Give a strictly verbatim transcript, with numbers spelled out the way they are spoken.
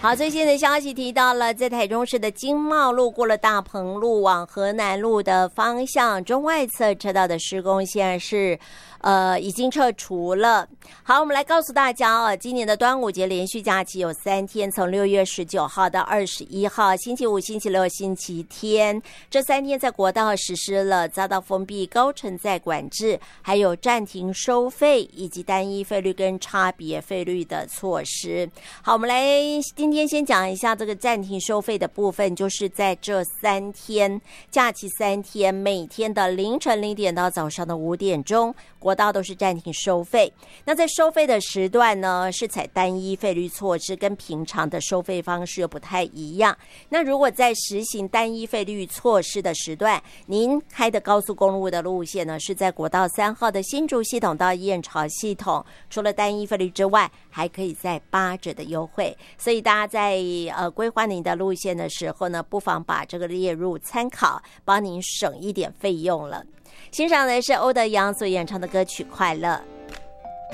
好，最新的消息提到了，在台中市的经贸路过了大鹏路往河南路的方向中外侧车道的施工现在是呃已经撤除了。好，我们来告诉大家哦，今年的端午节连续假期有三天，从六月十九号到二十一号，星期五、星期六、星期天，这三天在国道实施了匝道封闭、高承载管制，还有暂停收费以及单一费率跟差别费率的措施。好，我们来今天先讲一下这个暂停收费的部分，就是在这三天假期三天，每天的凌晨零点到早上的五点钟，国道都是暂停收费。那在收费的时段呢，是采单一费率措施，跟平常的收费方式又不太一样。那如果在实行单一费率措施的时段，您开的高速公路的路线呢，是在国道三号的新竹系统到燕巢系统，除了单一费率之外，还可以在八折的优惠。所以大家在呃规划您的路线的时候呢，不妨把这个列入参考，帮您省一点费用了。欣赏的是欧德阳所演唱的歌曲《快乐》。